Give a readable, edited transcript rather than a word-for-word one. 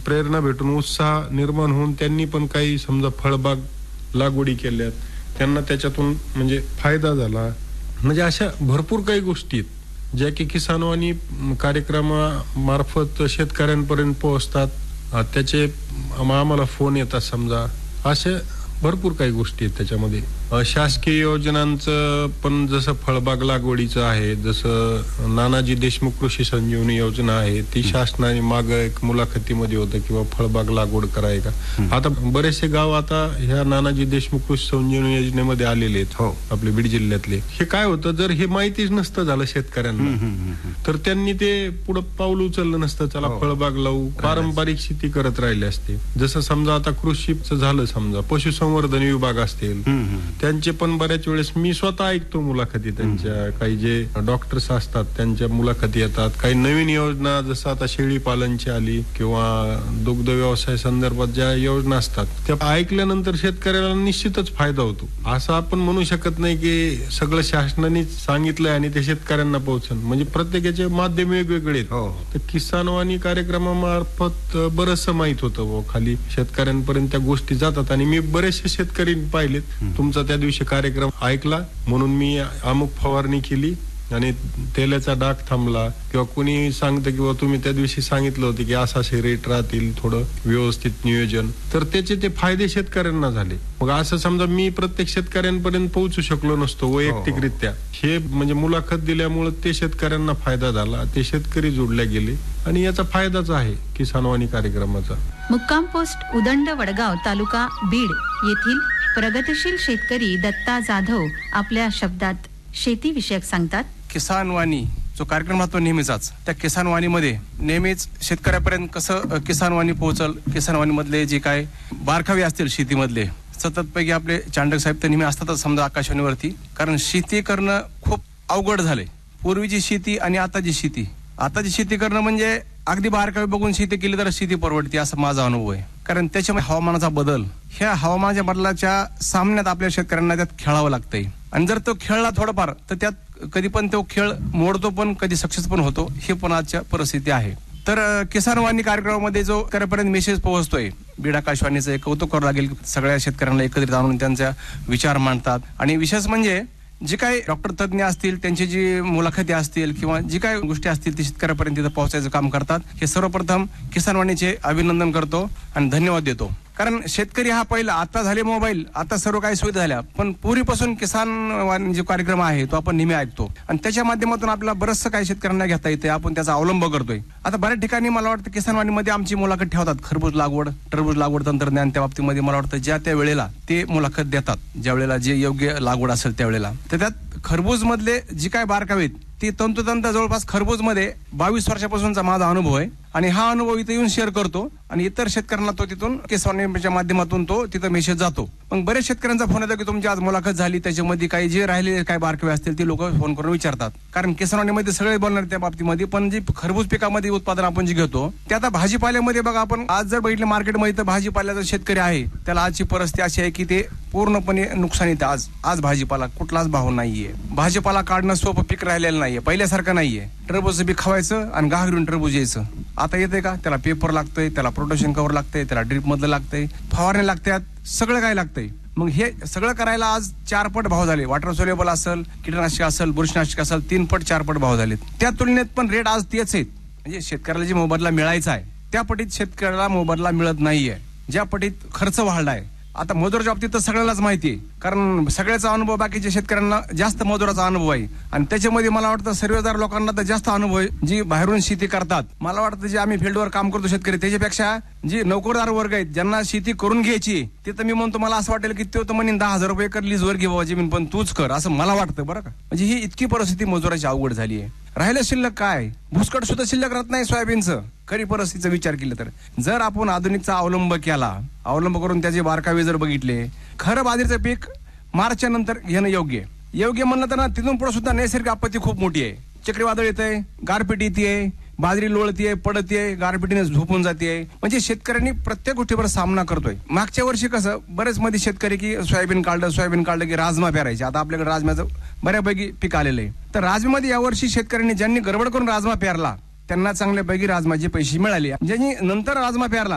प्रेरणा भेटून उत्साह निर्माण होऊन त्यांनी पण काही समजा फळबाग लागवडी केल्यात, त्यांना त्याच्यातून म्हणजे फायदा झाला. म्हणजे अशा भरपूर काही गोष्टी आहेत ज्या की किसान वाणी कार्यक्रमामार्फत शेतकऱ्यांपर्यंत पोहोचतात. त्याचे आम्हाला फोन येतात समजा. अशा भरपूर काही गोष्टी आहेत त्याच्यामध्ये. शासकीय योजनांचं पण जसं फळबाग लागवडीचं आहे, जसं नानाजी देशमुख कृषी संजीवनी योजना आहे, ती शासनाने माग एक मुलाखतीमध्ये होतं किंवा फळबाग लागवड कराय का. आता बरेचसे गाव आता ह्या नानाजी देशमुख कृषी संजीवनी योजनेमध्ये आलेले आहेत. हो, आपले बीड जिल्ह्यातले. हे काय होतं, जर हे माहितीच नसतं झालं शेतकऱ्यांना तर त्यांनी ते पुढे पाऊल उचललं नसतं. चला फळबाग लावू, पारंपरिक शेती करत राहिले असते. जसं समजा आता कृषीचं झालं, समजा पशुसंवर्धन विभाग असतील, त्यांचे पण बऱ्याच वेळेस मी स्वतः ऐकतो मुलाखती त्यांच्या. काही जे डॉक्टर्स असतात त्यांच्या मुलाखती येतात. काही नवीन योजना जसं आता शेळी पालनची आली किंवा दुग्ध व्यवसाय संदर्भात ज्या योजना असतात त्या ऐकल्यानंतर शेतकऱ्याला निश्चितच फायदा होतो. असं आपण म्हणू शकत नाही की सगळं शासनाने सांगितलंय आणि ते शेतकऱ्यांना पोहोचन. म्हणजे प्रत्येकाचे माध्यम वेगवेगळे आहेत. तर किसान वाणी कार्यक्रमामार्फत बरंचसं माहित होतं खाली शेतकऱ्यांपर्यंत त्या गोष्टी जातात. आणि मी बरेचसे शेतकरी पाहिलेत. तुमचा त्या दिवशी कार्यक्रम ऐकला म्हणून मी अमुक फवारणी केली आणि तेलाचा डाग थांबला, किंवा कुणी सांगतं किंवा तुम्ही त्या दिवशी सांगितलं होतं की असे रेट राहतील, थोडं व्यवस्थित नियोजन, तर त्याचे ते फायदे शेतकऱ्यांना झाले. मग असं समजा मी प्रत्येक शेतकऱ्यांपर्यंत पोहोचू शकलो नसतो वैयक्तिकरित्या. हे म्हणजे मुलाखत दिल्यामुळे ते शेतकऱ्यांना फायदा झाला, ते शेतकरी जोडले गेले आणि याचा फायदाच आहे किसान वाणी कार्यक्रमाचा. मुक्काम पोस्ट उदंड वडगाव तालुका बीड येथील प्रगतिशील शेतकरी दत्ता जाधव आपल्या शब्दात शेती विषयक सांगतात. किसान वाणी जो कार्यक्रम राहतो नेहमीचाच, त्या किसान वाणीमध्ये नेहमीच शेतकऱ्यापर्यंत कसं किसान वाणी पोहोचल, किसान वाणी मधले जे काय बारकावे असतील शेतीमधले, सतत पैकी आपले चांडक साहेब तर नेहमी असतातच समजा आकाशवाणीवरती. कारण शेती करणं खूप अवघड झालंय. पूर्वीची शेती आणि आताची शेती करणं म्हणजे अगदी बारकावे बघून शेती केली तर शेती परवडते, असा माझा अनुभव आहे. कारण त्याच्यामुळे हवामानाचा बदल, ह्या हवामानाच्या बदलाच्या सामन्यात आपल्या शेतकऱ्यांना त्यात खेळावं लागतंय. आणि जर तो खेळला थोडाफार तर त्यात कधी पण तो खेळ मोडतो पण कधी सक्सेस पण होतो. हे पण आजच्या परिस्थिती आहे. तर किसान वाणी कार्यक्रमामध्ये जो शेतकऱ्यापर्यंत मेसेज पोहोचतोय, बीड आकाशवाणीचं एक कौतुक करावं लागेल. सगळ्या शेतकऱ्यांना एकत्रित आणून त्यांचा विचार मांडतात. आणि विशेष म्हणजे जे काही डॉक्टर तज्ञ असतील, त्यांची जी मुलाखती असतील किंवा जी काही गोष्टी असतील ते शेतकऱ्यापर्यंत तिथं पोहोचायचं काम करतात. हे सर्वप्रथम किसान वाणीचे अभिनंदन करतो आणि धन्यवाद देतो. कारण शेतकरी हा पहिला, आता झाले मोबाईल, आता सर्व काही सुविधा झाल्या, पण पूर्वीपासून किसान वाणी जो कार्यक्रम आहे तो आपण नेहमी ऐकतो आणि त्याच्या माध्यमातून आपल्याला बरंचसं काही शेतकऱ्यांना घेता येते. आपण त्याचा अवलंब करतोय. आता बऱ्याच ठिकाणी मला वाटतं किसान वाणीमध्ये आमची मुलाखत ठेवतात. खरबूज लागवड, टरबूज लागवड तंत्रज्ञान त्या बाबतीमध्ये मला वाटतं ज्या त्या वेळेला ते मुलाखत देतात, ज्या वेळेला जे योग्य लागवड असेल त्यावेळेला. तर त्यात खरबूज मधले जी काय बारकावे ती तंतोतंत जवळपास खरबूज मध्ये 22 वर्षापासूनचा माझा अनुभव आहे आणि हा अनुभव इथे येऊन शेअर करतो आणि इतर शेतकऱ्यांना तो तिथून किसानच्या माध्यमातून तो तिथं मेसेज जातो. मग बरेच शेतकऱ्यांचा फोन येतो की तुमची आज मुलाखत झाली, त्याच्यामध्ये काही जे राहिलेले काय बारकावे असतील ते लोक फोन करून विचारतात. कारण किसानवाणीमध्ये सगळे बोलणार त्या बाबतीमध्ये, पण जी खरबूज पिकामध्ये उत्पादन आपण जे घेतो ते आता भाजीपाल्यामध्ये बघा, आपण आज जर बघितलं मार्केटमध्ये तर भाजीपाल्याचा शेतकरी आहे त्याला आजची परिस्थिती अशी आहे की ते पूर्णपणे नुकसानीत. आज भाजीपाला कुठलाच भाव नाहीये. भाजीपाला काढणं सोपं पीक राहिलेलं नाहीये, पहिल्यासारखं नाहीये. टरबूज बी खावायचं आणि घागरून टरबूज यायचं. आता येते का? त्याला पेपर लागतोय, त्याला प्रोटेक्शन कव्हर लागतंय, त्याला ड्रीप मधलं लागतंय, फवारणी लागतात, सगळं काय लागतंय. मग हे सगळं करायला आज 4 पट भाव झाले. वॉटर सोल्युबल असेल, कीटकनाशक असेल, बुरशीनाशक असेल, 3 पट 4 पट भाव झालेत. त्या तुलनेत पण रेट आज तेच आहेत. म्हणजे शेतकऱ्याला जे मोबदला मिळायचा आहे त्या पटीत शेतकऱ्याला मोबदला मिळत नाहीये. ज्या पटीत खर्च वाढलाय, आता मजुराच्या बाबतीत तर सगळ्यालाच माहिती आहे, कारण सगळ्याचा अनुभव बाकीच्या शेतकऱ्यांना जास्त मजुराचा अनुभव आहे. आणि त्याच्यामध्ये मला वाटतं सर्वेदार लोकांना तर जास्त अनुभव आहे, जी बाहेरून शेती करतात. मला वाटतं जे आम्ही फील्डवर काम करतो शेतकरी, त्याच्यापेक्षा जी नोकरदार वर्ग आहेत ज्यांना शेती करून घ्यायची, ते तर मी म्हणतो मला असं वाटेल की तो तर म्हणेन 10,000 रुपये एकर लीजवर घे बाबा जमीन, पण तूच कर, असं मला वाटतं बरं का. म्हणजे ही इतकी परिस्थिती मजुराची अवघड झाली आहे. राहिलं शिल्लक काय, भुसकट सुद्धा शिल्लक राहत नाही सोयाबीनचं. खरी परिस्थितीचा विचार केला तर जर आपण आधुनिकचा अवलंब करून त्याचे बारकावे जर बघितले, खरं बाजरीचं पीक मार्चच्या नंतर घेणं योग्य म्हणलं तर ना, तिथून पुढे सुद्धा नैसर्गिक आपत्ती खूप मोठी आहे. चक्रीवादळ येतंय, गारपीट येते, बाजरी लोळतीये, पडतीये, गारपिटीने झोपून जाते. म्हणजे शेतकऱ्यांनी प्रत्येक गोष्टीवर सामना करतोय. मागच्या वर्षी कसं बरेच मध्ये शेतकरी की सोयाबीन काढलं की राजमा पेरायचे. आता आपल्याकडे राजम्याचं बऱ्यापैकी पीक आलेलं आहे. तर राजम्यामध्ये यावर्षी शेतकऱ्यांनी ज्यांनी गडबड करून राजमा पेरला त्यांना चांगल्यापैकी राजमाचे पैसे मिळाले. ज्यांनी नंतर राजमा पेरला